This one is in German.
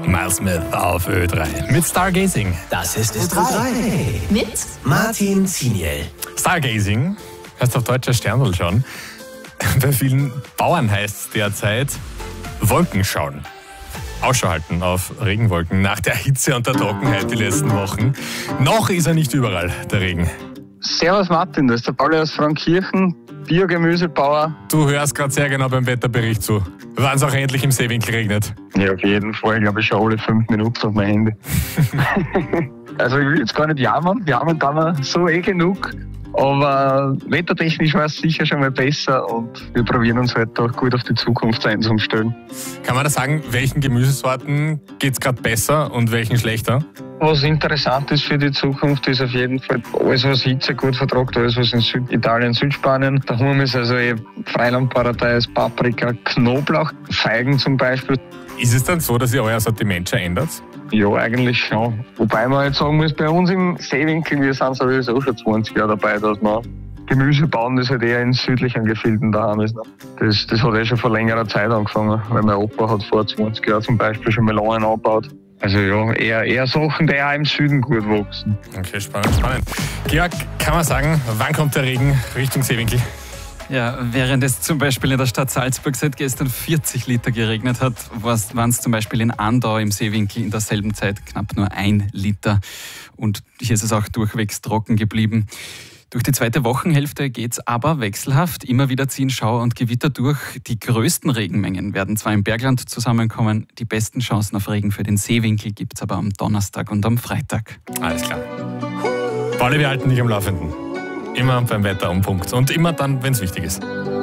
Miles Smith auf Ö3 mit Stargazing. Das ist Ö3 Mit Martin Ziniel. Stargazing heißt auf Deutsch Sternl schauen. Bei vielen Bauern heißt es derzeit Wolken schauen. Ausschau halten auf Regenwolken nach der Hitze und der Trockenheit die letzten Wochen. Noch ist er nicht überall, der Regen. Servus Martin, das ist der Pauli aus Frankirchen, Biogemüsebauer. Du hörst gerade sehr genau beim Wetterbericht zu. Wann es auch endlich im Seewinkel regnet. Ja, auf jeden Fall. Ich glaube, ich schaue alle 5 Minuten auf mein Handy. Also ich will jetzt gar nicht jammern. Jammern kann man so genug. Aber wettertechnisch war es sicher schon mal besser und wir probieren uns halt auch gut auf die Zukunft einzustellen. Kann man da sagen, welchen Gemüsesorten geht es gerade besser und welchen schlechter? Was interessant ist für die Zukunft, ist auf jeden Fall alles, was Hitze gut vertragt, alles, was in Süditalien, Südspanien. Der Humus ist also Freilandparadies, Paprika, Knoblauch, Feigen zum Beispiel. Ist es dann so, dass ihr euer Sortiment schon ändert? Ja, eigentlich schon. Wobei man jetzt sagen muss, bei uns im Seewinkel, wir sind sowieso schon 20 Jahre dabei, dass wir Gemüse bauen, das halt eher in südlichen Gefilden daheim ist. Das hat schon vor längerer Zeit angefangen, weil mein Opa hat vor 20 Jahren zum Beispiel schon Melonen angebaut. Also ja, eher Sachen, die auch im Süden gut wachsen. Okay, spannend. Georg, kann man sagen, wann kommt der Regen Richtung Seewinkel? Ja, während es zum Beispiel in der Stadt Salzburg seit gestern 40 Liter geregnet hat, waren es zum Beispiel in Andau im Seewinkel in derselben Zeit knapp nur 1 Liter. Und hier ist es auch durchwegs trocken geblieben. Durch die zweite Wochenhälfte geht es aber wechselhaft. Immer wieder ziehen Schauer und Gewitter durch. Die größten Regenmengen werden zwar im Bergland zusammenkommen, die besten Chancen auf Regen für den Seewinkel gibt es aber am Donnerstag und am Freitag. Alles klar. Pauli, wir halten dich am Laufenden. Immer beim Wetter um Punkt. Und immer dann, wenn es wichtig ist.